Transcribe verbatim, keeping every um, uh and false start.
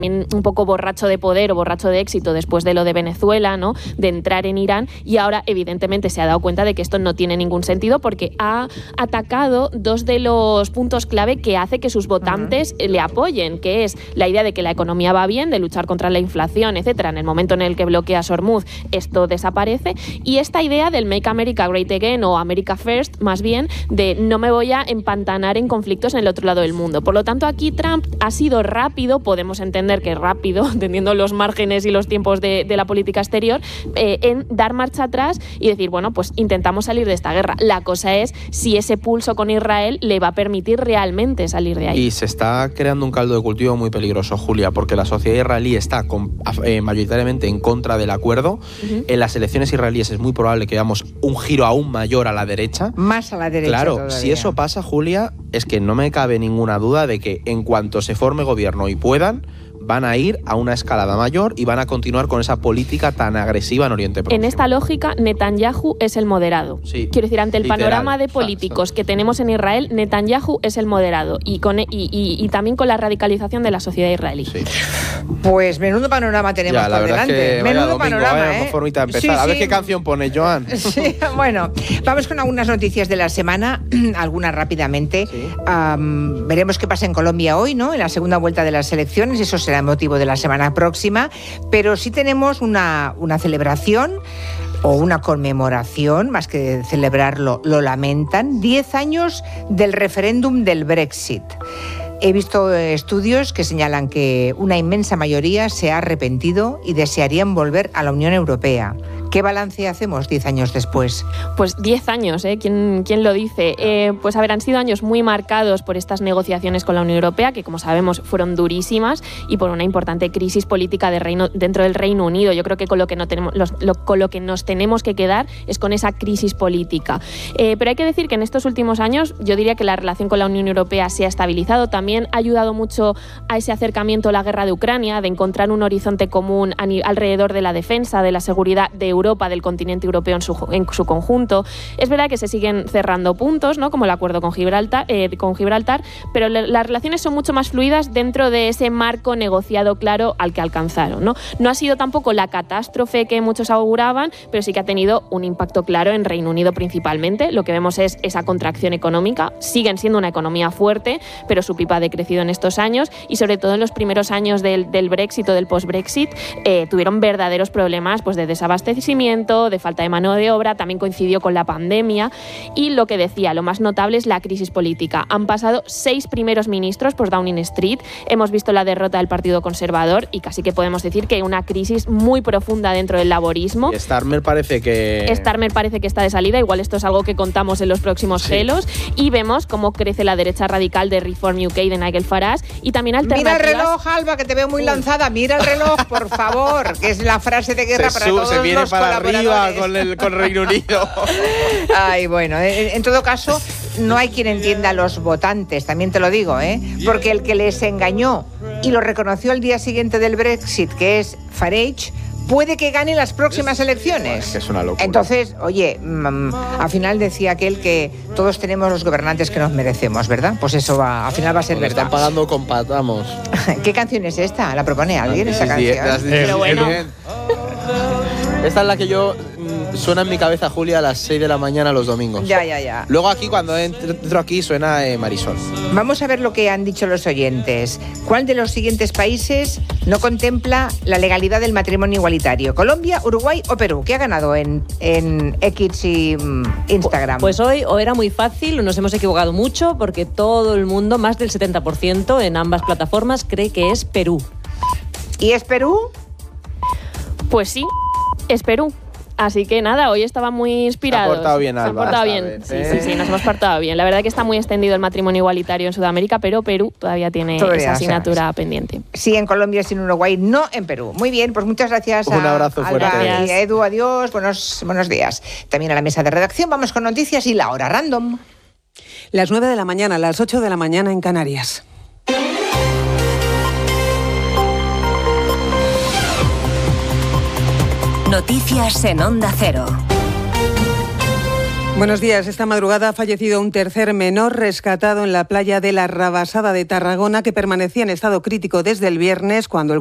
un poco borracho de poder o borracho de éxito después de lo de Venezuela, ¿no? De entrar en Irán, y ahora evidentemente se ha dado cuenta de que esto no tiene ningún sentido porque ha atacado dos de los puntos clave que hace que sus votantes uh-huh. le apoyen, que es la idea de que la economía va bien, de luchar contra la inflación, etcétera. En el momento en el que bloquea Hormuz, esto desaparece, y esta idea del Make America Great Again o America First, más bien, de no me voy a empantanar en conflictos en el otro lado del mundo. Por lo tanto, aquí Trump ha sido rápido, podemos entender que rápido, entendiendo los márgenes y los tiempos de, de la política exterior, eh, en dar marcha atrás y decir, bueno, pues intentamos salir de esta guerra. La cosa es si ese pulso con Israel le va a permitir realmente salir de ahí. Y se está creando un caldo de cultivo muy peligroso, Julia, porque la sociedad israelí está con, eh, mayoritariamente en contra del acuerdo. Uh-huh. En las elecciones israelíes es muy probable que veamos un giro aún mayor a la derecha. Más a la derecha. Claro, todavía. Si eso pasa, Julia, es que no me cabe ninguna duda de que en cuanto se forme gobierno y puedan, van a ir a una escalada mayor y van a continuar con esa política tan agresiva en Oriente Próximo. En esta lógica, Netanyahu es el moderado. Sí, Quiero decir, ante el literal, panorama de políticos exacto. que tenemos en Israel, Netanyahu es el moderado, y, con, y, y, y también con la radicalización de la sociedad israelí. Sí. Pues menudo panorama tenemos ya, la por verdad delante. Es que menudo vaya domingo, panorama, vaya ¿eh? formita a empezar. Sí, a ver sí. qué canción pone, Joan. Sí, bueno, vamos con algunas noticias de la semana, algunas rápidamente. Sí. Um, veremos qué pasa en Colombia hoy, ¿no? En la segunda vuelta de las elecciones, eso será el motivo de la semana próxima, pero sí tenemos una, una celebración o una conmemoración, más que celebrarlo, lo lamentan, diez años del referéndum del Brexit. He visto estudios que señalan que una inmensa mayoría se ha arrepentido y desearían volver a la Unión Europea. ¿Qué balance hacemos diez años después? Pues diez años, ¿eh? ¿Quién, quién lo dice? Eh, pues a ver, han sido años muy marcados por estas negociaciones con la Unión Europea, que como sabemos fueron durísimas, y por una importante crisis política de reino, dentro del Reino Unido. Yo creo que con lo que, no tenemos, los, lo, con lo que nos tenemos que quedar es con esa crisis política. Eh, pero hay que decir que en estos últimos años yo diría que la relación con la Unión Europea se ha estabilizado. También ha ayudado mucho a ese acercamiento la guerra de Ucrania, de encontrar un horizonte común a, alrededor de la defensa, de la seguridad de Europa, Europa, del continente europeo en su, en su conjunto. Es verdad que se siguen cerrando puntos, ¿no? Como el acuerdo con Gibraltar, eh, con Gibraltar, pero le, las relaciones son mucho más fluidas dentro de ese marco negociado claro al que alcanzaron, ¿no? No ha sido tampoco la catástrofe que muchos auguraban, pero sí que ha tenido un impacto claro en Reino Unido principalmente. Lo que vemos es esa contracción económica. Siguen siendo una economía fuerte, pero su pipa ha decrecido en estos años, y sobre todo en los primeros años del, del Brexit o del post-Brexit eh, tuvieron verdaderos problemas pues, de desabastecimiento, de falta de mano de obra. También coincidió con la pandemia, y lo que decía, lo más notable es la crisis política. Han pasado seis primeros ministros por Downing Street, hemos visto la derrota del Partido Conservador, y casi que podemos decir que hay una crisis muy profunda dentro del laborismo. Y Starmer parece que... Starmer parece que está de salida, igual esto es algo que contamos en los próximos sí. Gelos, y vemos cómo crece la derecha radical de Reform U K de Nigel Farage, y también alternativas... Mira el reloj, Alba, que te veo muy lanzada, mira el reloj, por favor, que es la frase de guerra se para sub, todos se viene los para arriba colaboradores. con el con Reino Unido. Ay, bueno, en, en todo caso, no hay quien entienda a los votantes, también te lo digo, ¿eh? Porque el que les engañó y lo reconoció al día siguiente del Brexit, que es Farage, puede que gane las próximas elecciones. Es que es una locura. Entonces, oye, mmm, al final decía aquel que todos tenemos los gobernantes que nos merecemos, ¿verdad? Pues eso va, al final va a ser Nos verdad. están pagando con patamos. ¿Qué canción es esta? ¿La propone alguien esa canción? Pero bueno. Esta es la que yo mmm, suena en mi cabeza, Julia, a las seis de la mañana los domingos. Ya, ya, ya. Luego aquí, cuando entro, entro aquí, suena eh, Marisol. Vamos a ver lo que han dicho los oyentes. ¿Cuál de los siguientes países no contempla la legalidad del matrimonio igualitario? ¿Colombia, Uruguay o Perú? ¿Qué ha ganado en, en X y um, Instagram? Pues hoy o era muy fácil o nos hemos equivocado mucho, porque todo el mundo, más del setenta por ciento en ambas plataformas, cree que es Perú. ¿Y es Perú? Pues sí, es Perú. Así que nada, hoy estaba muy inspirados. Se ha portado bien, Se ha Alba, portado esta bien. vez, Sí, ¿eh? sí, sí, nos hemos portado bien. La verdad que está muy extendido el matrimonio igualitario en Sudamérica, pero Perú todavía tiene Todavía, esa asignatura sabes. pendiente. Sí, en Colombia, sí en Uruguay, no en Perú. Muy bien, pues muchas gracias a Un abrazo fuerte. Alba y a Edu, adiós, buenos, buenos días. También a la mesa de redacción, vamos con noticias y la hora random. Las nueve de la mañana, las ocho de la mañana en Canarias. Noticias en Onda Cero. Buenos días. Esta madrugada ha fallecido un tercer menor rescatado en la playa de la Rabasada de Tarragona, que permanecía en estado crítico desde el viernes cuando el